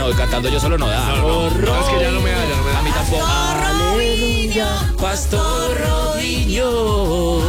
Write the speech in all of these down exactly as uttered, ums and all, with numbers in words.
No, cantando yo solo no da. No, no, no, es que ya no me da, ya no me da. A mí tampoco. Aleluya, Pastor Robinho.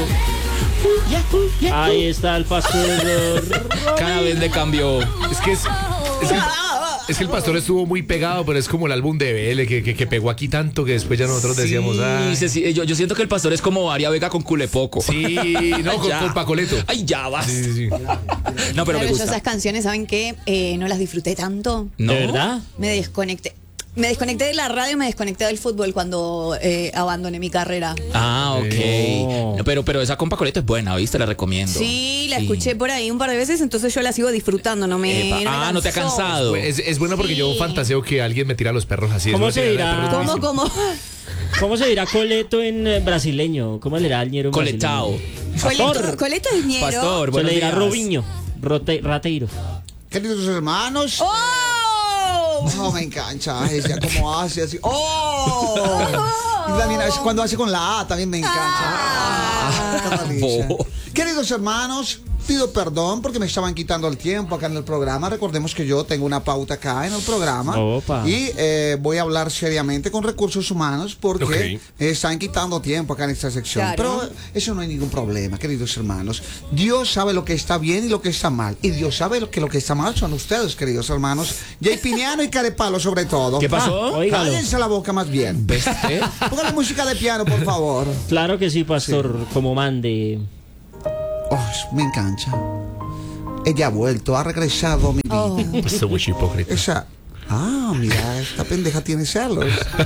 Ahí está el pastor. Cada vez le cambió. Es que es, es, que, es que el pastor estuvo muy pegado, pero es como el álbum de B L que, que, que pegó aquí tanto que después ya nosotros decíamos. Sí, sí, sí, yo, yo siento que el pastor es como Aria Vega con Culepoco. Sí, no, con, con Pacoleto. Ay, ya vas. Sí, sí, sí. No, pero me Claro, yo gusta. esas canciones, ¿saben qué? Eh, no las disfruté tanto. ¿No? ¿De verdad? Me desconecté. Me desconecté de la radio y me desconecté del fútbol cuando eh, abandoné mi carrera. Ah, ok. Oh. No, pero, pero esa compa Coleto es buena, ¿viste? La recomiendo. Sí, la escuché por ahí un par de veces, entonces yo la sigo disfrutando, no me. Epa. no me Ah, no te ha cansó. cansado. Es, es bueno porque Sí. yo fantaseo que alguien me tira a los perros así. ¿Cómo Es se una dirá? tirada de perros ¿Cómo, durísimo. cómo? ¿Cómo se dirá coleto en eh, brasileño? ¿Cómo le dirá al ñero en Coletao. brasileño? Coleto, Pastor. Coleto es ñero. Pastor, Se buenos le dirá días. Robinho, rote- rateiro. Queridos hermanos. ¡Oh! Oh, me encanta. Ella como hace así. ¡Oh! Y también hace- cuando hace con la A también me encanta. Ah, qué maravilla. Bo. Queridos hermanos, pido perdón porque me estaban quitando el tiempo acá en el programa. Recordemos que yo tengo una pauta acá en el programa. Opa. Y eh, voy a hablar seriamente con recursos humanos porque Ok. están quitando tiempo acá en esta sección. Claro. Pero eso no hay ningún problema, queridos hermanos. Dios sabe lo que está bien y lo que está mal. Y Dios sabe lo que lo que está mal son ustedes, queridos hermanos. Jay Piñano y Carepalo sobre todo. ¿Qué pasó? Ah, óigalo. Cállense la boca más bien. ¿Ves? ¿Eh? Póngale música de piano, por favor. Claro que sí, pastor, como mande. Oh, me encanta. Ella ha vuelto, ha regresado a mi vida. Oh. Esto es muy hipócrita. Esa. Ah, mira, esta pendeja tiene celos.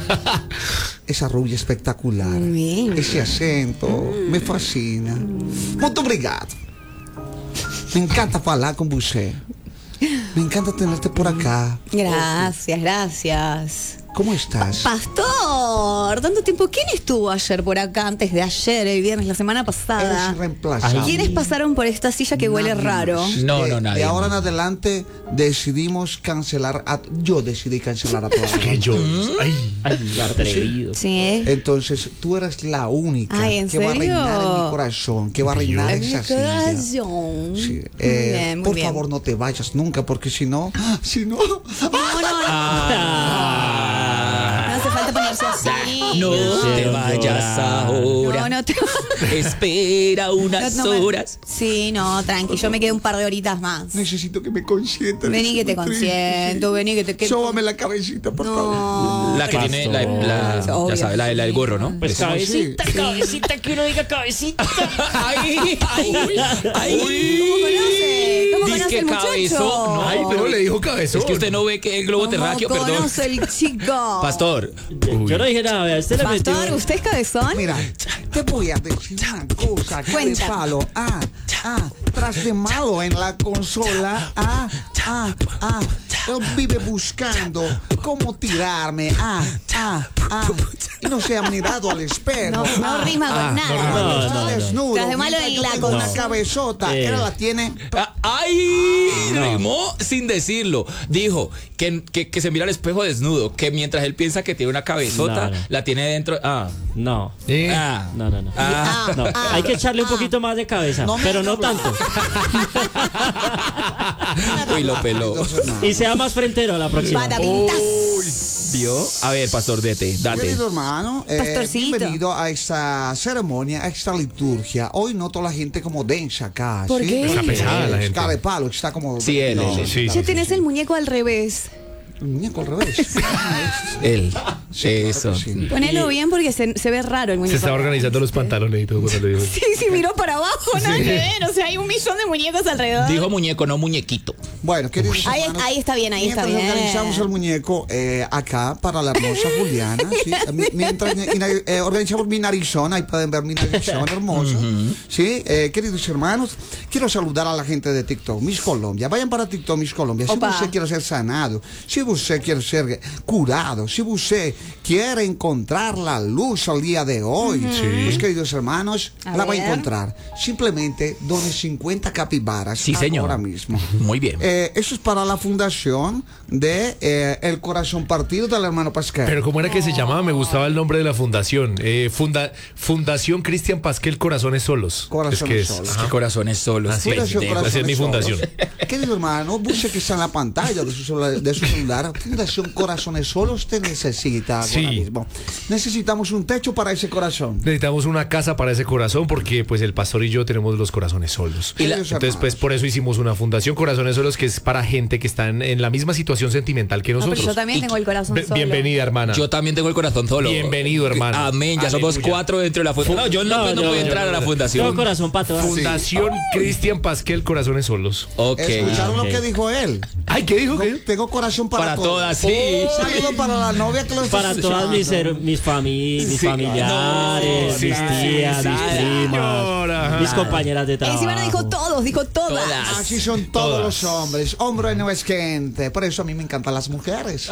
Esa rubia espectacular. Muy bien. Ese acento me fascina. Muito obrigado. Me encanta hablar con você. Me encanta tenerte por acá. Gracias, gracias. ¿Cómo estás? Pastor, tanto tiempo. ¿Quién estuvo ayer por acá antes de ayer, el viernes, la semana pasada? Eres irreemplazable. ¿Quiénes pasaron por esta silla que huele Nadie raro? más. No, De- no, nadie De ahora en más. adelante decidimos cancelar a... Yo decidí cancelar a todos. Que yo. Ay. Ay, atrevido. Sí. Entonces tú eres la única Ay, ¿en que va a serio? reinar en mi corazón, que va a reinar en En mi esa silla. corazón. Sí. Muy Eh, bien, muy por bien. favor no te vayas nunca porque si no, si no, No, no, no. Ah. No hace falta ponerse así. No te Hicieron vayas llorar. ahora. No, no te. Espera unas No, no me- horas. Sí, no, tranqui. Yo me quedé un par de horitas más. necesito que me consientas. Vení que te Estoy triste, consiento, sí. vení que te quedo. Sóbame la cabecita, por favor. No. La que tiene la, la- ya Obvio. sabe, la, la del gorro, ¿no? Pues Esa. cabecita, cabecita, que uno diga cabecita. Ay, ay, ay. ¿Cómo conoce? ¿Cómo Dice conoce que el muchacho? cabezón. No, Ay, pero le dijo cabezón. Es que usted no ve que el globo ¿Cómo terráqueo, perdón. conoce el chico? Pastor, Yo no dije nada, vea, usted le metió. Pastor, ¿usted es cabezón? Mira, te voy a decir una cosa. Que de Cuenta. palo. Ah, ah, tras de malo en la consola. Ah, ah, ah. Él vive buscando cómo tirarme. Ah, ah, ah. Y no se ha mirado al espejo. No, no Ah, rima con ah, nada. no, no, está no. desnudo. Tras de malo Mientras en yo la tengo una consola. cabezota. Eh. Él la tiene. ah, ay, No. rimó sin decirlo. Dijo que, que, que se mira al espejo desnudo, que mientras él piensa que tiene una cabezota, No, no. la tiene dentro. Ah, No. Eh. ah, No, no, no. ah. No, hay que echarle un poquito más de cabeza, No me pero no hagas tanto. Uy, lo peló. Y sea más frentero a la próxima. Para pintas. ¿Vio? A ver, pastor, dete, date. Querido hermano, eh, Pastorcito. bienvenido a esta ceremonia, a esta liturgia. Hoy noto la gente como densa acá. ¿Por ¿sí? qué? Está pesada la gente. Cara de palo, está como. Sí, él, No, él, él. Sí, Ya sí, tenés sí, el muñeco al revés. El muñeco al revés. Él. Sí, Eso. claro que sí. Ponelo bien porque se, se ve raro el Se muñeco. estaba organizando los pantalones y todo cuando le dijo. Sí, sí, miró para abajo, nada que ver. O sea, hay un millón de muñecos alrededor. Dijo muñeco, no muñequito. Bueno, queridos Ahí- hermanos, ahí está bien, ahí está mientras bien. organizamos el muñeco eh, acá para la hermosa Juliana, ¿sí? Mi- mientras eh, organizamos mi narizón, ahí pueden ver mi narizón hermoso, ¿sí? Eh, queridos hermanos, quiero saludar a la gente de TikTok, Miss Colombia. Vayan para TikTok, Miss Colombia. Si Opa. usted quiere ser sanado, si usted quiere ser curado, si usted quiere encontrar la luz al día de hoy, pues queridos hermanos, A la va a ver. encontrar. Simplemente done cincuenta capibaras Sí, señor. ahora mismo. Muy bien. Eh, eso es para la fundación de eh, El Corazón Partido del hermano Pascal. Pero ¿cómo era que se llamaba? Me gustaba el nombre de la fundación. Eh, funda, Fundación Cristian Pasquel Corazones Solos. Corazones es que es. Solos. Qué corazones solos. Así Fundación pendejo. Esa es mi Corazones fundación. Solos. Querido hermano, busque que está en la pantalla de su celular, de su celular ayudar. Fundación Corazones Solos te necesita ahora Sí. mismo. Necesitamos un techo para ese corazón. Necesitamos una casa para ese corazón porque pues el pastor y yo tenemos los corazones solos. Y la- Entonces pues por eso hicimos una fundación Corazones Solos que es para gente que está en, en la misma situación sentimental que No, nosotros. pero yo también Y- tengo el corazón Be- solo. Bienvenida, hermana. Yo también tengo el corazón solo. Bienvenido, hermano. Amén, ya somos Aleluya. cuatro dentro de la fundación. No, yo no, pues, no yo- puedo yo- entrar a la Tengo fundación. corazón para todas. Fundación Cristian Pasquel Corazones Solos. Ok. ¿Escucharon ok. lo que dijo él? Ay, ¿qué dijo? No, ¿Qué? tengo corazón para, Para todas, sí. Un saludo para la novia que lo está Para todas mis, escuchando. her- mis, fami- mis Sí. familiares, No, sí, mis sí, tías, sí, mis sí, primas, señor, ajá. mis compañeras de trabajo. Encima no dijo todos, dijo todas. Todas. Así son todos Todas. los hombres. Hombre no es gente. Por eso a mí me encantan las mujeres.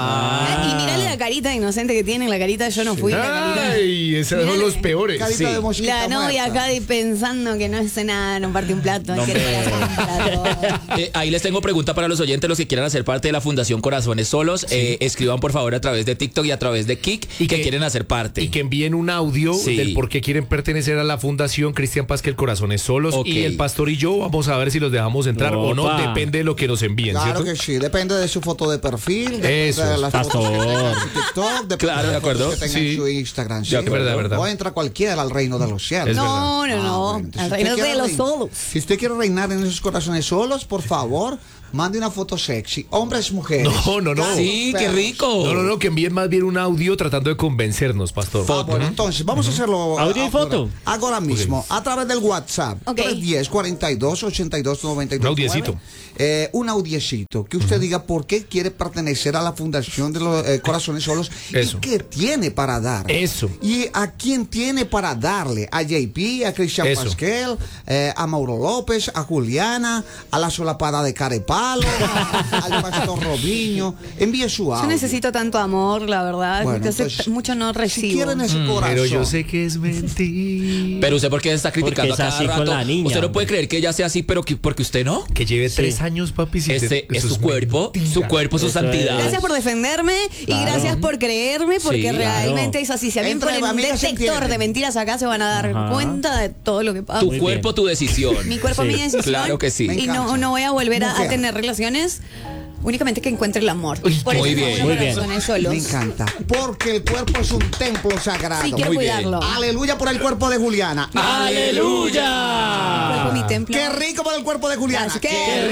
Ah. Y mirale la carita inocente que tiene, la carita yo no fui. La, carita- Ay, esos son los peores. Carita sí. de mosquita la novia muerta. acá de pensando que no es nada, no parte un plato, no quiere hacer un plato. Eh, ahí les tengo pregunta para los oyentes, los que quieran hacer parte de la Fundación Corazones Solos. Eh, escriban por favor a través de TikTok y a través de Kik Y que, que- quieren hacer parte. Y que envíen un audio Sí. del por qué quieren pertenecer a la Fundación Cristian Pasquel Corazones Solos. Ok. Y el pastor y yo vamos a ver si los dejamos entrar o no. Opa. Depende de lo que nos envíen, Claro ¿cierto? que sí, depende de su foto de perfil, depende Eso, de las pastor. fotos que tenga en su TikTok, depende Claro, de de las acuerdo. fotos que tenga Sí. en su Instagram. ¿sí? De acuerdo, de verdad. No entra cualquiera al reino de los cielos. Es No, no, Ah, no. bueno, entonces, Al si reino usted de quiere los rein- solos. Si usted quiere reinar en esos corazones solos, por favor, mande una foto sexy. Hombres, mujeres. No, no, no. Gatos, Sí, qué perros. rico. No, no, no, que envíen más bien un audio tratando de convencernos, pastor. Ah, bueno, entonces vamos a hacerlo Audio y ahora, foto. ahora mismo, a través del WhatsApp. Ok. tres diez, cuarenta y dos, ochenta y dos, noventa y dos. Un audiecito. Eh, un audiecito. Que usted diga por qué quiere pertenecer a la Fundación de los eh, Corazones Solos Eso. y qué tiene para dar. Eso. Y a quién tiene para darle. A J P, a Cristian Eso. Pasquel, eh, a Mauro López, a Juliana, a la solapada de Carepalo, al Pastor Robinho. Envíe su Yo audio. necesito tanto amor, la verdad. Bueno, Entonces, entonces, mucho no Si recibo. quieren ese corazón. Pero yo sé que es mentira. Pero usted, ¿por qué está criticando Porque a es cada así con rato? la niña, usted no puede hombre. creer que ella sea así, pero que, porque usted no. Que lleve Sí. tres años, papi. sin Este te- es eso su cuerpo, mentira. su cuerpo, su Eso es. santidad. Gracias por defenderme y gracias por creerme, porque Sí, realmente claro. es así. Si a mí me Entre ponen un amigas se detector entienden. de mentiras acá, se van a dar Ajá. cuenta de todo lo que pasa. Tu Muy cuerpo, bien. tu decisión. Mi cuerpo, Sí. mi decisión. Claro que sí. Me Y no, encanta. no voy a volver a, a Mujer. tener relaciones únicamente que encuentre el amor. Uy, Por muy eso bien. somos Muy bien. corazones solos. Me encanta. Porque el cuerpo es un templo sagrado. Sí, quiero Muy bien. cuidarlo. Aleluya por el cuerpo de Juliana. ¡Aleluya! Cuerpo, mi templo. Qué rico por el cuerpo de Juliana. Así que- ¡Qué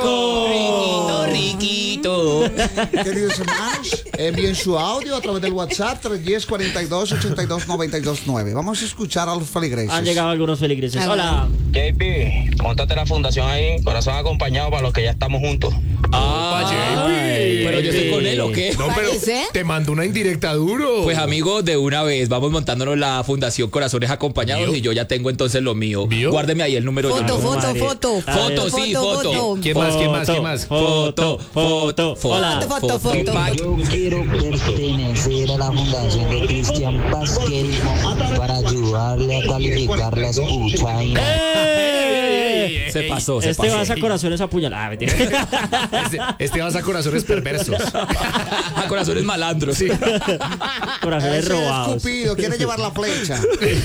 rico! Riquito, riquito. Queridos hermanos, envíen su audio a través del WhatsApp tres diez, cuarenta y dos, ochenta y dos, noventa y dos, nueve. Vamos a escuchar a los feligreses. Han llegado algunos feligreses. A ver. Hola. J P, montate la fundación ahí, corazón acompañado para los que ya estamos juntos. Ah, Ay, pero yo estoy con él, ¿o qué? No, pero ¿Parece? te mando una indirecta duro. Pues amigos, de una vez vamos montándonos la Fundación Corazones Acompañados ¿Mío? y yo ya tengo entonces lo mío. ¿Mío? Guárdeme ahí el número. Foto, yo. foto, Madre. foto. A ver. Foto, sí, foto. ¿Quién más, quién más, quién más? Foto, foto, Foto. Hola. Foto, foto, foto. Yo quiero pertenecer a la fundación de Cristian Pasquel para ayudarle a calificar la escucha. y- ¡Eh! Se pasó, se Este pasó. vas a corazones apuñalados. Ah, mentira. Este, este vas a corazones perversos. A corazones malandros. Sí. Corazones Ese es robados. Cupido, quiere llevar la flecha.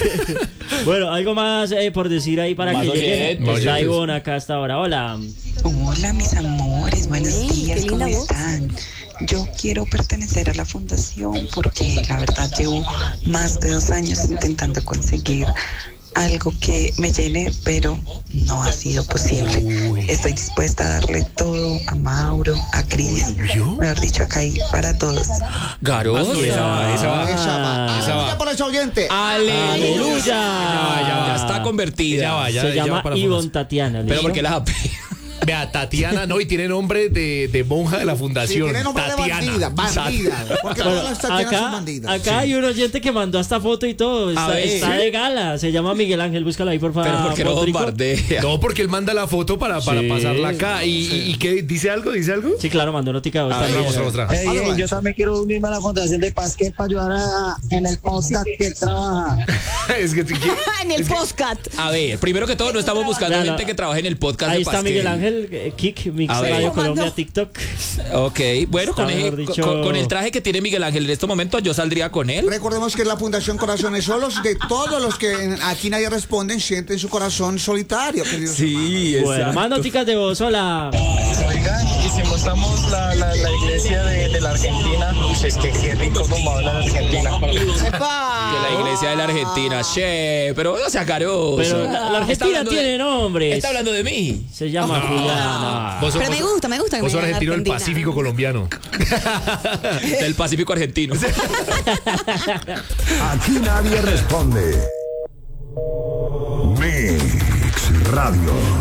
Bueno, algo más eh, por decir ahí para Más que lleguen. oyentes. Está Ivonne acá hasta ahora. Hola. Hola mis amores, buenos Ey, días, qué ¿cómo linda voz. están? Yo quiero pertenecer a la fundación porque la verdad llevo más de dos años intentando conseguir algo que me llene, pero no ha sido posible. Estoy dispuesta a darle todo a Mauro, a Cris, mejor dicho, acá hay para todos. Garoz. Esa va, esa va. Esa va. Esa va. Aleluya por ese oyente. Aleluya. Ya Ya, va. está convertida. Ya va, ya, Se ya va llama para la Ivonne fundación. Tatiana. Pero ¿listo? porque la Vea, Tatiana, no, y tiene nombre de, de monja de la Sí, fundación. tiene nombre de bandida, bandida. Porque Bueno, todas las Tatianas son acá, bandidas. acá hay un oyente que mandó esta foto y todo. Está, ver. está de gala. Se llama Miguel Ángel. Búscalo ahí, por favor. Pero porque lo Rodrigo. bombardea. No, porque él manda la foto para, para Sí. pasarla acá. ¿Y, y, y qué? ¿Dice algo? ¿Dice algo? Sí, claro, mandó notica. A Está ver, bien. Otra, otra. Hey, Aló, hey, yo Max. también quiero unirme a la fundación de Pasquel para ayudar a, en el podcast que él trabaja. Es que, ¿qué? En el postcat. A ver, primero que todo, no estamos buscando Ya, no. gente que trabaje en el podcast Ahí de está Pasquel. Miguel Ángel. Ángel, eh, Kik, Mix A ver. Radio ¿Cómo Colombia, andó? TikTok. Ok, bueno, Está con, ese- mejor dicho- con- con el traje que tiene Miguel Ángel en estos momentos, yo saldría con él. Recordemos que la Fundación Corazones Solos, de todos los que en- aquí nadie responden, sienten su corazón solitario, queridos hermanos. Sí, Bueno, exacto. más noticas de voz, hola. Oigan, y si mostramos la, la, la iglesia de, de la Argentina, pues es que qué rico como hablan Argentina. ¡Epa! Que la iglesia de la Argentina, che, pero no sea caroso. Pero la, la Está Argentina hablando de- tiene nombres. Está hablando de mí. Se llama Juliana. Vos sos- Pero me vos- gusta, me gusta que Vos me sos digan argentino del Argentina. Pacífico colombiano. Del Pacífico argentino. Aquí nadie responde. Mix Radio.